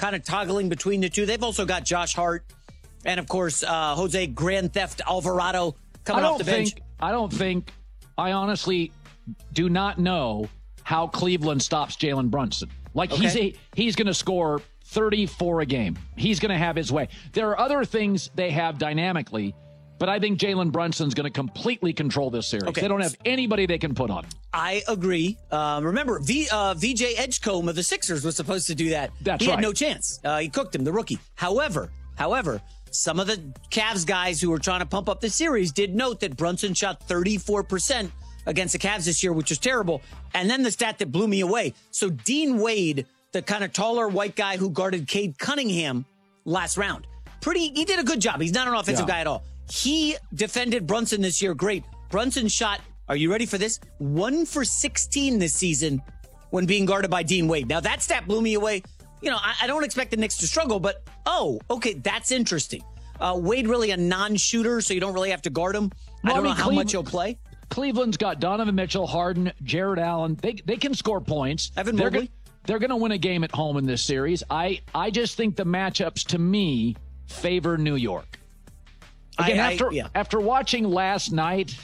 kind of toggling between the two. They've also got Josh Hart and, of course, Jose Grand Theft Alvarado coming off the bench. I honestly do not know how Cleveland stops Jalen Brunson. Like, he's going to score 34 a game. He's going to have his way. There are other things they have dynamically, but I think Jalen Brunson's going to completely control this series. They don't have anybody they can put on him. I agree. Remember, VJ Edgecombe of the Sixers was supposed to do that. He had no chance. He cooked him, the rookie. However, some of the Cavs guys who were trying to pump up the series did note that Brunson shot 34% against the Cavs this year, which is terrible. And then the stat that blew me away. So Dean Wade, the kind of taller white guy who guarded Cade Cunningham last round, he did a good job. He's not an offensive guy at all. He defended Brunson this year. Great. Brunson shot, are you ready for this? 1 for 16 this season when being guarded by Dean Wade. Now, that stat blew me away. You know, I don't expect the Knicks to struggle, but, that's interesting. Wade really a non-shooter, so you don't really have to guard him. I don't know how much he'll play. Cleveland's got Donovan Mitchell, Harden, Jared Allen. They can score points. Evan Mobley. They're going to win a game at home in this series. I just think the matchups, to me, favor New York. Again, after watching last night,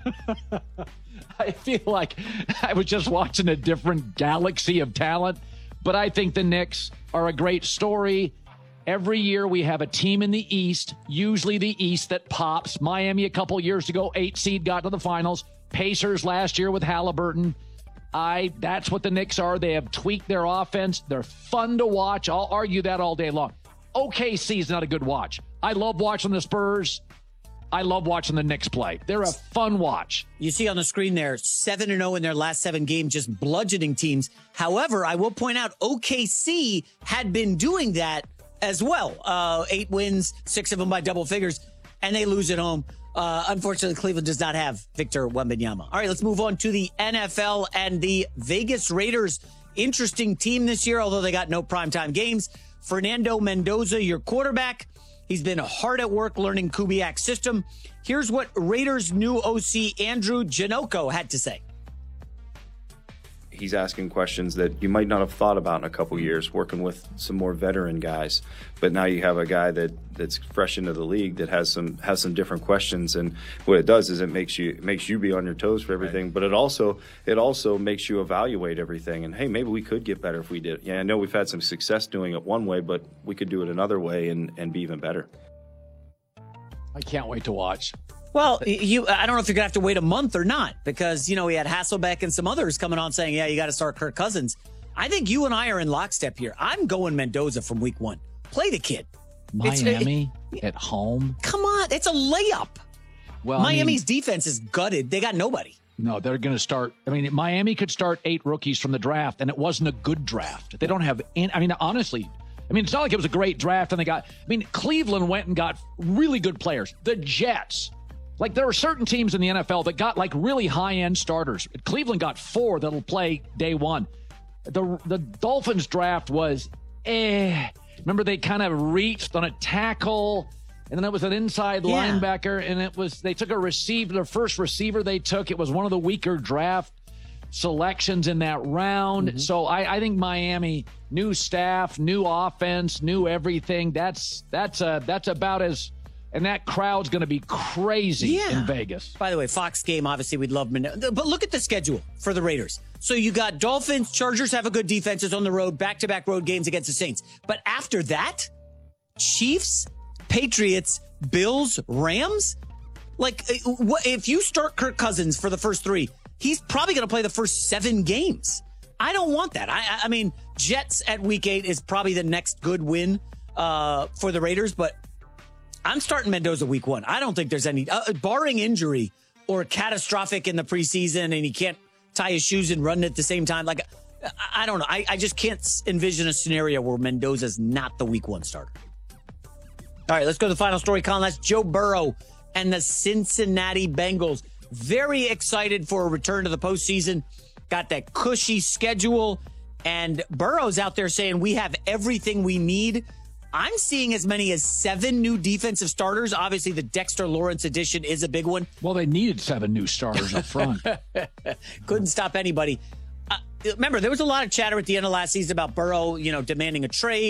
I feel like I was just watching a different galaxy of talent. But I think the Knicks are a great story. Every year we have a team in the East, usually the East, that pops. Miami a couple years ago, 8 seed, got to the finals. Pacers last year with Halliburton. That's what the Knicks are. They have tweaked their offense. They're fun to watch. I'll argue that all day long. OKC is not a good watch. I love watching the Spurs. I love watching the Knicks play. They're a fun watch. You see on the screen there, 7-0 in their last 7 games, just bludgeoning teams. However, I will point out OKC had been doing that as well. 8 wins, 6 of them by double figures, and they lose at home. Unfortunately, Cleveland does not have Victor Wembanyama. All right, let's move on to the NFL and the Vegas Raiders. Interesting team this year, although they got no primetime games. Fernando Mendoza, your quarterback. He's been hard at work learning Kubiak's system. Here's what Raiders' new OC Andrew Janocko had to say. He's asking questions that you might not have thought about in a couple years, working with some more veteran guys. But now you have a guy that's fresh into the league that has some different questions, and what it does is it makes you be on your toes for everything. Right. But it also makes you evaluate everything. And hey, maybe we could get better if we did. Yeah, I know we've had some success doing it one way, but we could do it another way and be even better. I can't wait to watch. Well, I don't know if you're going to have to wait a month or not, because, we had Hasselbeck and some others coming on saying, you got to start Kirk Cousins. I think you and I are in lockstep here. I'm going Mendoza from week 1. Play the kid. Miami at home? Come on. It's a layup. Well, Miami's defense is gutted. They got nobody. No, they're going to start. Miami could start 8 rookies from the draft, and it wasn't a good draft. They don't have any. Honestly, it's not like it was a great draft, and they got. Cleveland went and got really good players. The Jets. Like, there are certain teams in the NFL that got, really high-end starters. Cleveland got 4 that'll play day one. The Dolphins draft was, Remember, they kind of reached on a tackle, and then it was an inside linebacker, and they took a receiver. The first receiver they took, it was one of the weaker draft selections in that round. Mm-hmm. So I think Miami, new staff, new offense, new everything. That's about as... And that crowd's going to be crazy in Vegas. By the way, Fox game, obviously, we'd love Mendoza. But look at the schedule for the Raiders. So you got Dolphins, Chargers have a good defenses on the road, back-to-back road games against the Saints. But after that, Chiefs, Patriots, Bills, Rams? If you start Kirk Cousins for the first 3, he's probably going to play the first 7 games. I don't want that. I mean, Jets at week 8 is probably the next good win for the Raiders, but I'm starting Mendoza week 1. I don't think there's any, barring injury or catastrophic in the preseason and he can't tie his shoes and run at the same time. I don't know. I just can't envision a scenario where Mendoza's not the week 1 starter. All right, let's go to the final story, Colin. That's Joe Burrow and the Cincinnati Bengals. Very excited for a return to the postseason. Got that cushy schedule. And Burrow's out there saying we have everything we need. I'm seeing as many as 7 new defensive starters. Obviously, the Dexter Lawrence edition is a big one. Well, they needed 7 new starters up front. Couldn't stop anybody. Remember, there was a lot of chatter at the end of last season about Burrow, demanding a trade.